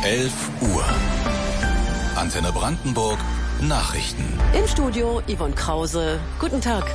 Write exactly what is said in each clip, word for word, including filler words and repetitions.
elf Uhr. Antenne Brandenburg, Nachrichten. Im Studio Yvonne Krause. Guten Tag.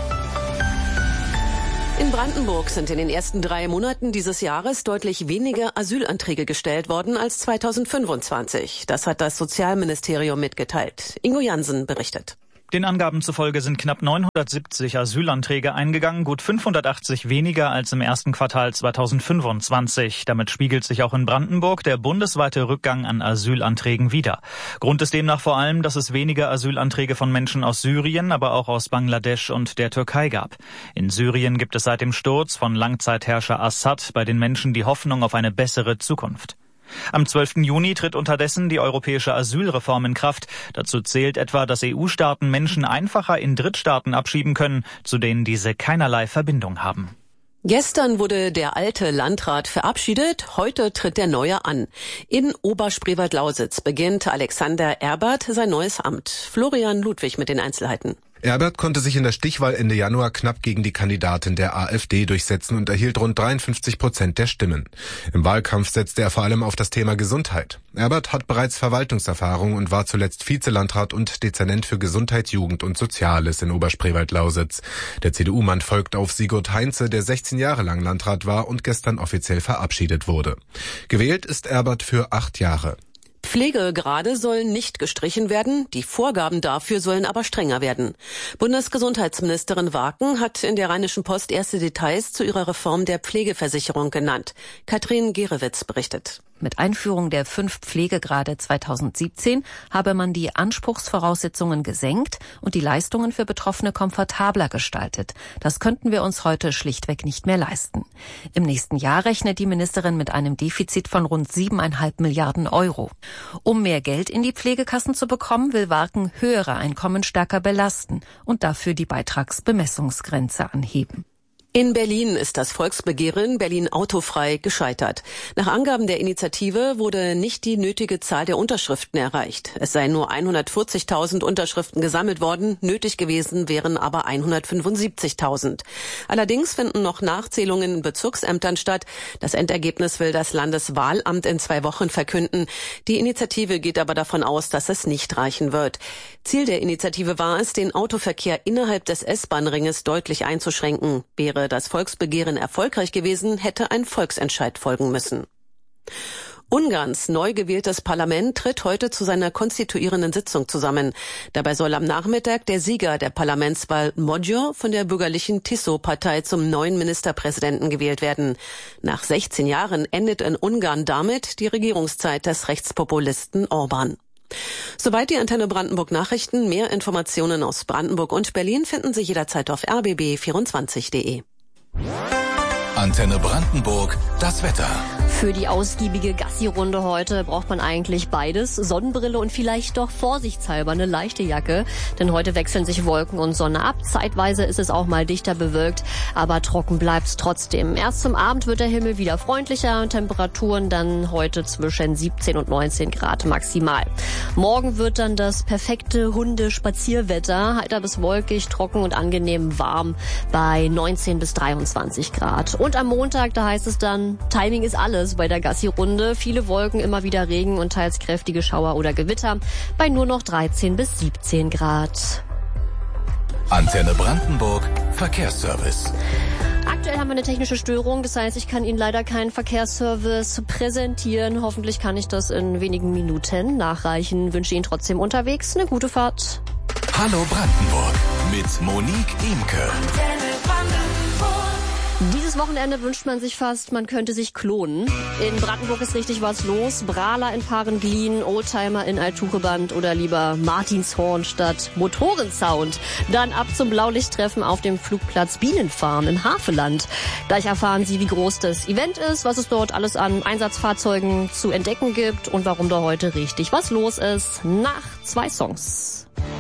In Brandenburg sind in den ersten drei Monaten dieses Jahres deutlich weniger Asylanträge gestellt worden als zweitausendfünfundzwanzig. Das hat das Sozialministerium mitgeteilt. Ingo Jansen berichtet. Den Angaben zufolge sind knapp neunhundertsiebzig Asylanträge eingegangen, gut fünfhundertachtzig weniger als im ersten Quartal zweitausendfünfundzwanzig. Damit spiegelt sich auch in Brandenburg der bundesweite Rückgang an Asylanträgen wider. Grund ist demnach vor allem, dass es weniger Asylanträge von Menschen aus Syrien, aber auch aus Bangladesch und der Türkei gab. In Syrien gibt es seit dem Sturz von Langzeitherrscher Assad bei den Menschen die Hoffnung auf eine bessere Zukunft. Am zwölften Juni tritt unterdessen die europäische Asylreform in Kraft. Dazu zählt etwa, dass E U-Staaten Menschen einfacher in Drittstaaten abschieben können, zu denen diese keinerlei Verbindung haben. Gestern wurde der alte Landrat verabschiedet, heute tritt der neue an. In Oberspreewald-Lausitz beginnt Alexander Erbert sein neues Amt. Florian Ludwig mit den Einzelheiten. Erbert konnte sich in der Stichwahl Ende Januar knapp gegen die Kandidatin der AfD durchsetzen und erhielt rund dreiundfünfzig Prozent der Stimmen. Im Wahlkampf setzte er vor allem auf das Thema Gesundheit. Erbert hat bereits Verwaltungserfahrung und war zuletzt Vizelandrat und Dezernent für Gesundheit, Jugend und Soziales in Oberspreewald-Lausitz. Der C D U-Mann folgt auf Sigurd Heinze, der sechzehn Jahre lang Landrat war und gestern offiziell verabschiedet wurde. Gewählt ist Erbert für acht Jahre. Pflegegrade sollen nicht gestrichen werden, die Vorgaben dafür sollen aber strenger werden. Bundesgesundheitsministerin Waken hat in der Rheinischen Post erste Details zu ihrer Reform der Pflegeversicherung genannt. Katrin Gerewitz berichtet. Mit Einführung der fünf Pflegegrade zweitausendsiebzehn habe man die Anspruchsvoraussetzungen gesenkt und die Leistungen für Betroffene komfortabler gestaltet. Das könnten wir uns heute schlichtweg nicht mehr leisten. Im nächsten Jahr rechnet die Ministerin mit einem Defizit von rund siebeneinhalb Milliarden Euro. Um mehr Geld in die Pflegekassen zu bekommen, will Waken höhere Einkommen stärker belasten und dafür die Beitragsbemessungsgrenze anheben. In Berlin ist das Volksbegehren Berlin autofrei gescheitert. Nach Angaben der Initiative wurde nicht die nötige Zahl der Unterschriften erreicht. Es seien nur hundertvierzigtausend Unterschriften gesammelt worden, nötig gewesen wären aber hundertfünfundsiebzigtausend. Allerdings finden noch Nachzählungen in Bezirksämtern statt. Das Endergebnis will das Landeswahlamt in zwei Wochen verkünden. Die Initiative geht aber davon aus, dass es nicht reichen wird. Ziel der Initiative war es, den Autoverkehr innerhalb des S-Bahn-Ringes deutlich einzuschränken. Wäre das Volksbegehren erfolgreich gewesen, hätte ein Volksentscheid folgen müssen. Ungarns neu gewähltes Parlament tritt heute zu seiner konstituierenden Sitzung zusammen. Dabei soll am Nachmittag der Sieger der Parlamentswahl Magyar von der bürgerlichen Tiszó-Partei zum neuen Ministerpräsidenten gewählt werden. Nach sechzehn Jahren endet in Ungarn damit die Regierungszeit des Rechtspopulisten Orbán. Soweit die Antenne Brandenburg Nachrichten. Mehr Informationen aus Brandenburg und Berlin finden Sie jederzeit auf r b b vierundzwanzig punkt d e. Antenne Brandenburg, das Wetter. Für die ausgiebige Gassi-Runde heute braucht man eigentlich beides. Sonnenbrille und vielleicht doch vorsichtshalber eine leichte Jacke. Denn heute wechseln sich Wolken und Sonne ab. Zeitweise ist es auch mal dichter bewölkt, aber trocken bleibt's trotzdem. Erst zum Abend wird der Himmel wieder freundlicher und Temperaturen dann heute zwischen siebzehn und neunzehn Grad maximal. Morgen wird dann das perfekte Hunde-Spazierwetter. Heiter bis wolkig, trocken und angenehm warm bei neunzehn bis dreiundzwanzig Grad. Und am Montag, da heißt es dann, Timing ist alles bei der Gassi-Runde. Viele Wolken, immer wieder Regen und teils kräftige Schauer oder Gewitter bei nur noch dreizehn bis siebzehn Grad. Antenne Brandenburg, Verkehrsservice. Aktuell haben wir eine technische Störung, das heißt, ich kann Ihnen leider keinen Verkehrsservice präsentieren. Hoffentlich kann ich das in wenigen Minuten nachreichen. Wünsche Ihnen trotzdem unterwegs eine gute Fahrt. Hallo Brandenburg mit Monique Imke. Dieses Wochenende wünscht man sich fast, man könnte sich klonen. In Brandenburg ist richtig was los. Brala in Paarenglien, Oldtimer in Altucheband oder lieber Martinshorn statt Motorensound. Dann ab zum Blaulichttreffen auf dem Flugplatz Bienenfarm im Havelland. Gleich erfahren Sie, wie groß das Event ist, was es dort alles an Einsatzfahrzeugen zu entdecken gibt und warum da heute richtig was los ist. Nach zwei Songs.